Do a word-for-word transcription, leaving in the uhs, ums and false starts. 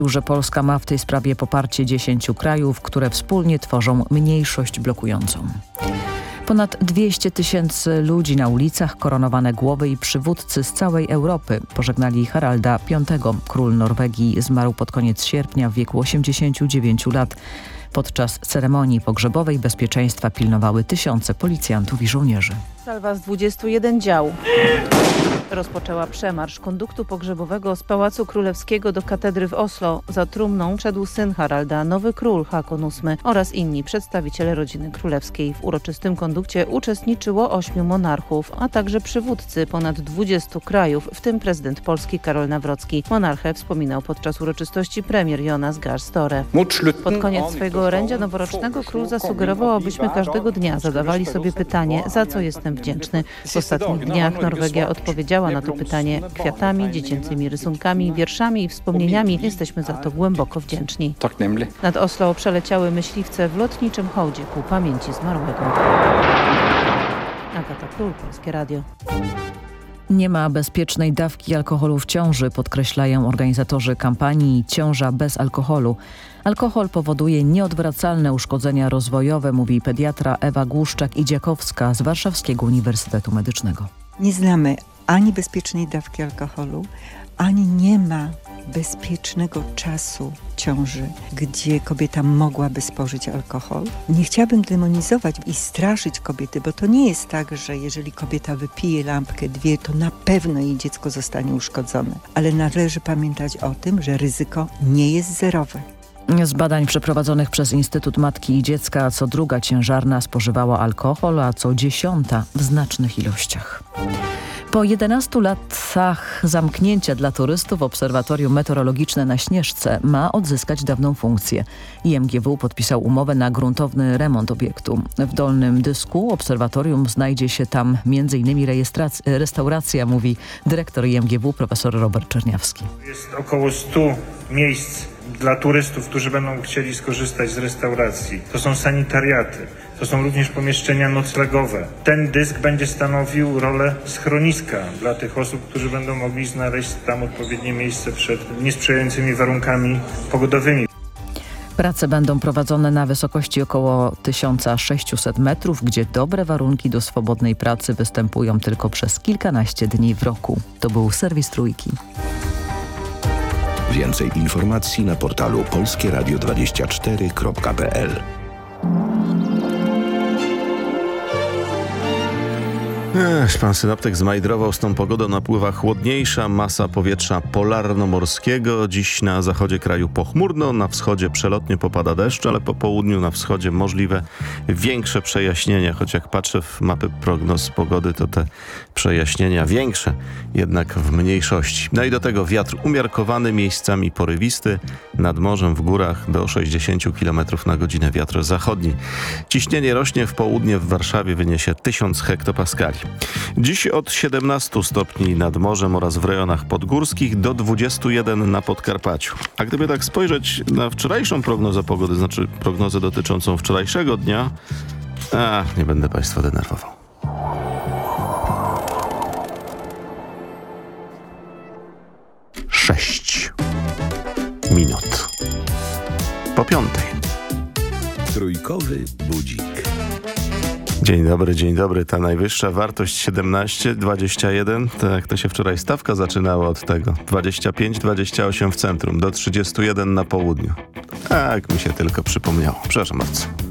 że Polska ma w tej sprawie poparcie dziesięciu krajów, które wspólnie tworzą mniejszość blokującą. Ponad dwieście tysięcy ludzi na ulicach, koronowane głowy i przywódcy z całej Europy pożegnali Haralda piątego. Król Norwegii zmarł pod koniec sierpnia w wieku osiemdziesięciu dziewięciu lat. Podczas ceremonii pogrzebowej bezpieczeństwa pilnowały tysiące policjantów i żołnierzy. Salwa z dwudziestu jeden dział rozpoczęła przemarsz konduktu pogrzebowego z Pałacu Królewskiego do katedry w Oslo. Za trumną szedł syn Haralda, nowy król Hakon ósmy oraz inni przedstawiciele rodziny królewskiej. W uroczystym kondukcie uczestniczyło ośmiu monarchów, a także przywódcy ponad dwudziestu krajów, w tym prezydent Polski Karol Nawrocki. Monarchę wspominał podczas uroczystości premier Jonas Gahr Støre. Pod koniec swojego orędzia noworocznego król zasugerował, abyśmy każdego dnia zadawali sobie pytanie, za co jestem wdzięczny. W ostatnich dniach Norwegia odpowiedziała na to pytanie kwiatami, dziecięcymi rysunkami, wierszami i wspomnieniami. Jesteśmy za to głęboko wdzięczni. Nad Oslo przeleciały myśliwce w lotniczym hołdzie ku pamięci zmarłego. Agata Król, Polskie Radio. Nie ma bezpiecznej dawki alkoholu w ciąży, podkreślają organizatorzy kampanii Ciąża bez alkoholu. Alkohol powoduje nieodwracalne uszkodzenia rozwojowe, mówi pediatra Ewa Głuszczak-Idziakowska z Warszawskiego Uniwersytetu Medycznego. Nie znamy ani bezpiecznej dawki alkoholu, ani nie ma bezpiecznego czasu ciąży, gdzie kobieta mogłaby spożyć alkohol. Nie chciałabym demonizować i straszyć kobiety, bo to nie jest tak, że jeżeli kobieta wypije lampkę, dwie, to na pewno jej dziecko zostanie uszkodzone. Ale należy pamiętać o tym, że ryzyko nie jest zerowe. Z badań przeprowadzonych przez Instytut Matki i Dziecka co druga ciężarna spożywała alkohol, a co dziesiąta w znacznych ilościach. Po jedenastu latach zamknięcia dla turystów Obserwatorium Meteorologiczne na Śnieżce ma odzyskać dawną funkcję. I M G W podpisał umowę na gruntowny remont obiektu. W Dolnym Dysku obserwatorium znajdzie się tam między innymi restauracja, mówi dyrektor I M G W profesor Robert Czerniawski. Jest około stu miejsc dla turystów, którzy będą chcieli skorzystać z restauracji. To są sanitariaty. To są również pomieszczenia noclegowe. Ten dysk będzie stanowił rolę schroniska dla tych osób, którzy będą mogli znaleźć tam odpowiednie miejsce przed niesprzyjającymi warunkami pogodowymi. Prace będą prowadzone na wysokości około tysiąc sześćset metrów, gdzie dobre warunki do swobodnej pracy występują tylko przez kilkanaście dni w roku. To był serwis Trójki. Więcej informacji na portalu polskie radio dwadzieścia cztery kropka p l. Ech, pan synoptyk zmajdrował, z tą pogodą napływa chłodniejsza masa powietrza polarno-morskiego. Dziś na zachodzie kraju pochmurno, na wschodzie przelotnie popada deszcz, ale po południu na wschodzie możliwe większe przejaśnienia. Choć jak patrzę w mapy prognoz pogody, to te przejaśnienia większe, jednak w mniejszości. No i do tego wiatr umiarkowany, miejscami porywisty, nad morzem w górach do sześćdziesiąt kilometrów na godzinę wiatr zachodni. Ciśnienie rośnie, w południe w Warszawie wyniesie tysiąc hektopaskali. Dziś od siedemnastu stopni nad morzem oraz w rejonach podgórskich do dwudziestu jeden na Podkarpaciu. A gdyby tak spojrzeć na wczorajszą prognozę pogody, znaczy prognozę dotyczącą wczorajszego dnia, a nie będę państwa denerwował. Sześć minut po piątej. Trójkowy budzik. Dzień dobry, dzień dobry. Ta najwyższa wartość siedemnaście, dwadzieścia jeden, tak to się wczoraj stawka zaczynała od tego. dwadzieścia pięć, dwadzieścia osiem w centrum, do trzydziestu jeden na południu. Tak mi się tylko przypomniało. Przepraszam bardzo.